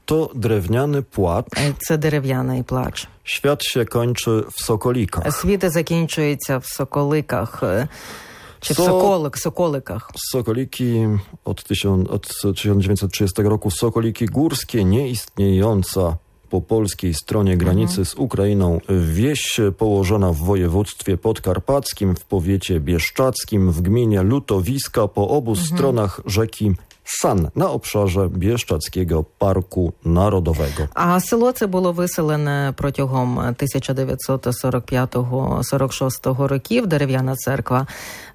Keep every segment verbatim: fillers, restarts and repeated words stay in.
To drewniany płacz. Це дерев'яний плач. Świat się kończy w Sokolikach. Світ закінчується в Соколиках. Czy w So- Sokolik, Sokolikach. Sokoliki od, tysiąc, od tysiąc dziewięćset trzydziestego roku, Sokoliki Górskie, nieistniejąca po polskiej stronie granicy z Ukrainą wieś położona w województwie podkarpackim, w powiecie bieszczackim, w gminie Lutowiska po obu stronach rzeki San на обшарze Bieszczackiego Parku Narodowego. А село це було виселене протягом тисяча дев'ятсот сорок п'ятого - сорок шостого років, дерев'яна церква.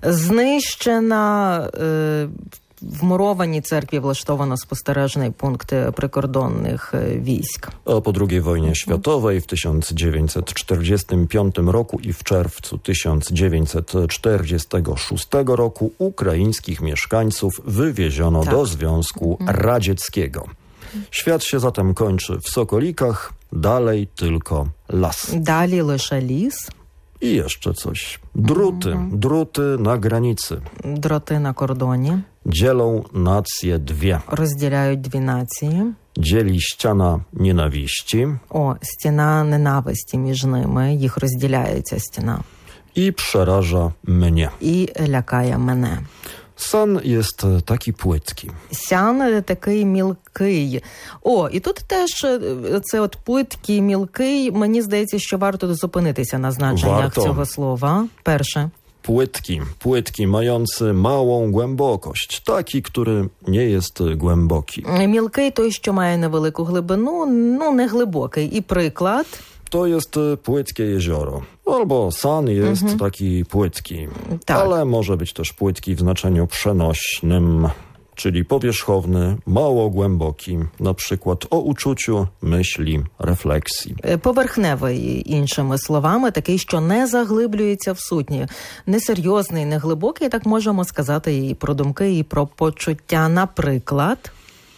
Знищена, е, в мурованій церкві влаштовано спостережний пункт прикордонних військ. A po drugiej wojnie światowej w tysiąc dziewięćset czterdziestym piątym roku i w czerwcu tysiąc dziewięćset czterdziestego szóstego roku ukraińskich mieszkańców wywieziono Tak. do Związku Radzieckiego. Świat się zatem kończy w Sokolikach, dalej tylko las. Далі лише ліс, I jeszcze coś. Druty, druty na granicy. дроти на кордоні, Dzielą nacje dwie. розділяють дві нації. Dzieli ściana nienawiści О, стіна ненависті між ними, їх розділяє ця стіна. i przeraża mnie. І лякає мене. San jest taki płytki. Сян такий мілкий. О, і тут теж е, це от плиткий, мілкий. Мені здається, що варто зупинитися на значеннях Варто. цього слова. Перше. Płytki, płytki mający małą głębokość. Taki, który nie jest głęboki. Мілкий той, що має невелику глибину, ну не глибокий. І приклад. To jest płytkie jezioro. Albo San jest taki płytki. Tak. Ale może być też płytki w znaczeniu przenośnym, czyli powierzchowny, mało głęboki. Na przykład o uczuciu, myśli, refleksji. Е, Поверхневий, іншими словами, такий, що не заглиблюється в сутні. Несерйозний, не глибокий, так можемо сказати і про думки, і про почуття. Наприклад,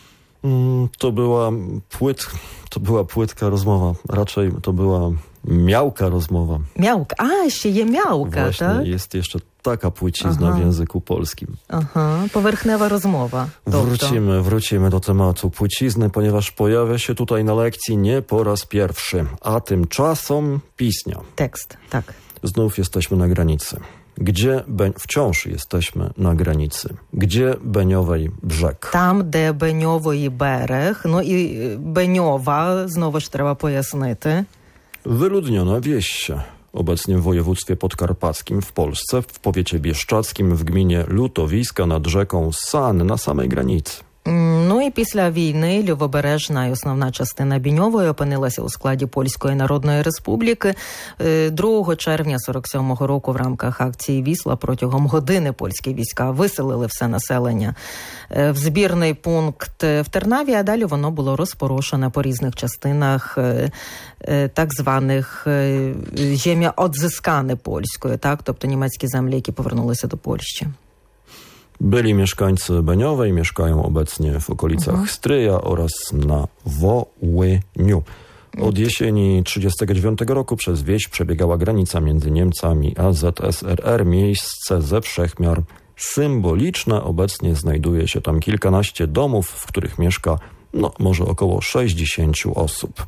Mm, To była płyt, to była płytka rozmowa. Raczej to była miałka rozmowa. мявка. А, ще є мявка, Właśnie так? jest jeszcze taka płycizna Aha. w języku polskim. Ага, поверхнева розмова. Тобто, Wrócimy, wrócimy do tematu płycizny, ponieważ pojawia się tutaj na lekcji nie po raz pierwszy. A tymczasem piśnia. текст, так. Znów jesteśmy na granicy. Gdzie be... wciąż jesteśmy na granicy? Gdzie Beniowej brzeg? Там, де Беньової берег, ну і е, Беньова, знову ж треба пояснити. Wyludniona wieś. Obecnie w województwie podkarpackim w Polsce, w powiecie bieszczackim, w gminie Lutowiska nad rzeką San na samej granicy. М, Ну і після війни лівобережна і основна частина Біньової опинилася у складі Польської Народної Республіки. Е, другого червня сорок сьомого року в рамках акції «Вісла» протягом години польські війська виселили все населення е, в збірний пункт в Тернаві, а далі воно було розпорошене по різних частинах е, е, так званих е, «Ziemia odzyskane» польською, так, тобто німецькі землі, які повернулися до Польщі. Byli mieszkańcy Beniowej, mieszkają obecnie w okolicach Stryja oraz na Wołyniu. Od jesieni tysiąc dziewięćset trzydziestego dziewiątego roku przez wieś przebiegała granica między Niemcami a Z S R R. Miejsce ze wszechmiar symboliczne. Obecnie znajduje się tam kilkanaście domów, w których mieszka no, może około sześćdziesięciu osób.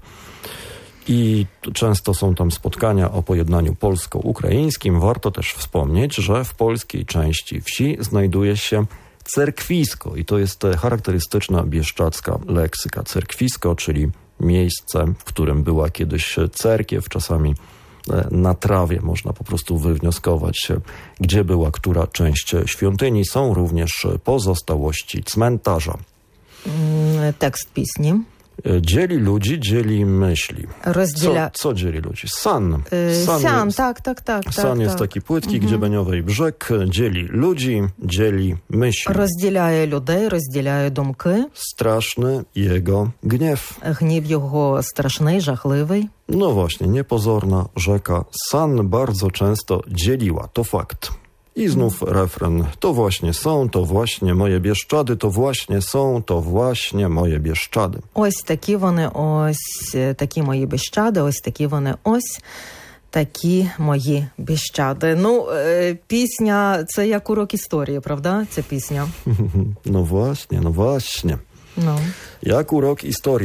I często są tam spotkania o pojednaniu polsko-ukraińskim. Warto też wspomnieć, że w polskiej części wsi znajduje się cerkwisko i to jest charakterystyczna bieszczacka leksyka. Cerkwisko, czyli miejsce, w którym była kiedyś cerkiew, czasami na trawie można po prostu wywnioskować, gdzie była która część świątyni. Są również pozostałości cmentarza. М, Текст пісні. Dzieli ludzi, dzieli myśli. Розділя... Co, co dzieli ludzi? San. Е, San Сян, jest, так, так, так. san так, jest так. taki płytki, gdzie Beniowej brzeg dzieli ludzi, dzieli myśli. Розділяє людей, розділяє думки. Straszny jego gniew. Гнів його страшний, жахливий. No właśnie, niepozorna rzeka San bardzo często dzieliła, to fakt. I znów refren. To właśnie są, to właśnie moje Bieszczady, to właśnie są, to właśnie moje Bieszczady. Ось такі вони, ось такі мої Біщади, ось такі вони, ось такі мої Біщади. Ну, е, пісня, це як урок історії, правда? Ця пісня. No właśnie, no właśnie. Ну. Jak urok historii.